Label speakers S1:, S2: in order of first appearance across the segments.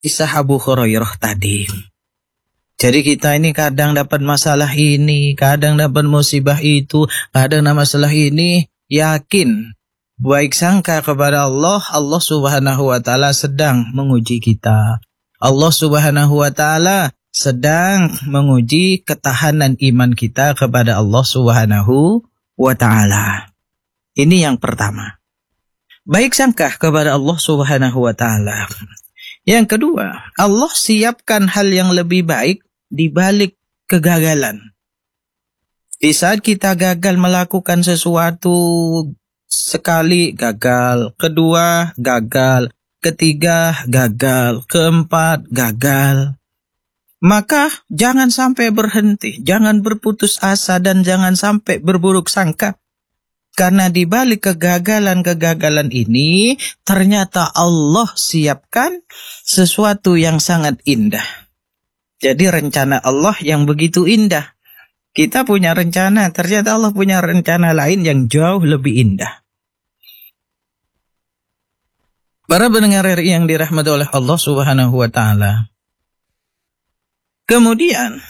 S1: kisah Abu Hurairah tadi. Jadi kita ini kadang dapat masalah ini, kadang dapat musibah itu, kadang dapat masalah ini, yakin, baik sangka kepada Allah, Allah Subhanahu wa Ta'ala sedang menguji kita. Allah Subhanahu wa Ta'ala sedang menguji ketahanan iman kita kepada Allah Subhanahu wa Ta'ala. Ini yang pertama. Baik sangka kepada Allah Subhanahu wa Ta'ala. Yang kedua, Allah siapkan hal yang lebih baik di balik kegagalan. Di saat kita gagal melakukan sesuatu, sekali gagal, kedua gagal, ketiga gagal, keempat gagal. Maka jangan sampai berhenti, jangan berputus asa dan jangan sampai berburuk sangka. Karena di balik kegagalan-kegagalan ini ternyata Allah siapkan sesuatu yang sangat indah. Jadi rencana Allah yang begitu indah. Kita punya rencana, ternyata Allah punya rencana lain yang jauh lebih indah. Para pendengar RI yang dirahmati oleh Allah Subhanahu wa Ta'ala. Kemudian,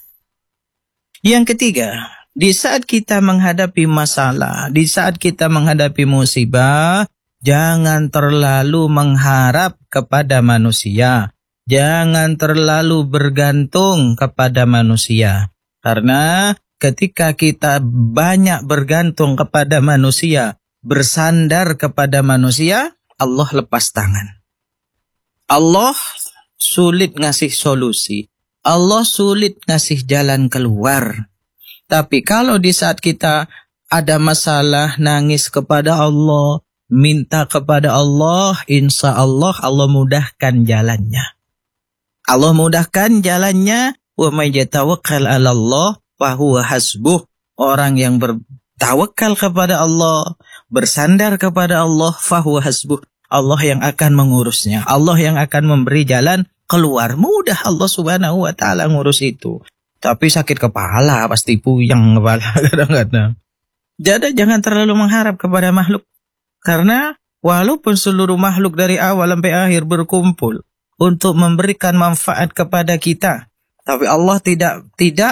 S1: yang ketiga, di saat kita menghadapi masalah, di saat kita menghadapi musibah, jangan terlalu mengharap kepada manusia. Jangan terlalu bergantung kepada manusia. Karena ketika kita banyak bergantung kepada manusia, bersandar kepada manusia, Allah lepas tangan. Allah sulit ngasih solusi. Allah sulit ngasih jalan keluar. Tapi kalau di saat kita ada masalah, nangis kepada Allah, minta kepada Allah, insya Allah Allah mudahkan jalannya. Allah mudahkan jalannya. Wa may yatawakkal 'ala Allah fa huwa hasbuh. Orang yang bertawakal kepada Allah, bersandar kepada Allah, fa huwa hasbuh. Allah yang akan mengurusnya. Allah yang akan memberi jalan keluar. Mudah Allah Subhanahu wa Ta'ala ngurus itu. Tapi sakit kepala, pasti puyeng kepala kadang-kadang. Jadi jangan terlalu mengharap kepada makhluk. Karena walaupun seluruh makhluk dari awal sampai akhir berkumpul untuk memberikan manfaat kepada kita, tapi Allah tidak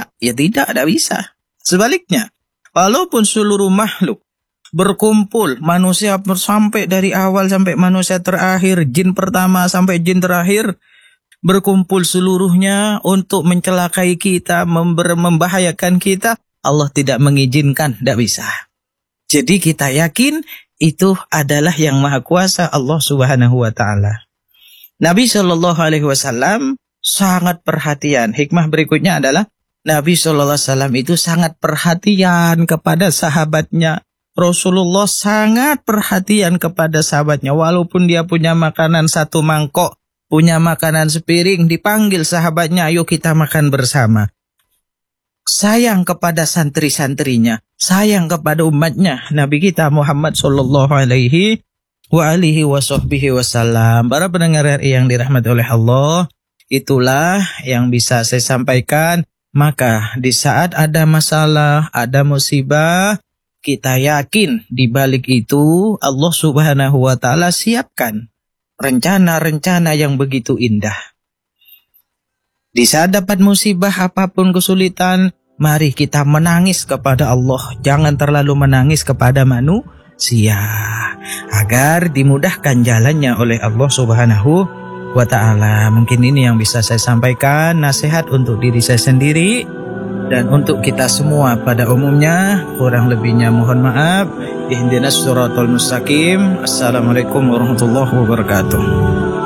S1: bisa. Sebaliknya, walaupun seluruh makhluk berkumpul, manusia sampai dari awal sampai manusia terakhir, jin pertama sampai jin terakhir, berkumpul seluruhnya untuk mencelakai kita, membahayakan kita, Allah tidak mengizinkan, tidak bisa. Jadi kita yakin itu adalah yang maha kuasa Allah Subhanahu wa Ta'ala. Nabi SAW sangat perhatian. Hikmah berikutnya adalah Nabi SAW itu sangat perhatian kepada sahabatnya. Rasulullah sangat perhatian kepada sahabatnya. Walaupun dia punya makanan satu mangkok, punya makanan sepiring, dipanggil sahabatnya, ayo kita makan bersama. Sayang kepada santri-santrinya, sayang kepada umatnya. Nabi kita Muhammad sallallahu alaihi wasallam. Para pendengar RI yang dirahmati oleh Allah, itulah yang bisa saya sampaikan. Maka di saat ada masalah, ada musibah, kita yakin di balik itu Allah Subhanahu wa Ta'ala siapkan rencana-rencana yang begitu indah. Di saat dapat musibah apapun kesulitan, mari kita menangis kepada Allah. Jangan terlalu menangis kepada manusia, agar dimudahkan jalannya oleh Allah Subhanahu wa Ta'ala. Mungkin ini yang bisa saya sampaikan, nasihat untuk diri saya sendiri dan untuk kita semua pada umumnya. Kurang lebihnya mohon maaf. Ihdinas siratal mustaqim. Assalamualaikum warahmatullahi wabarakatuh.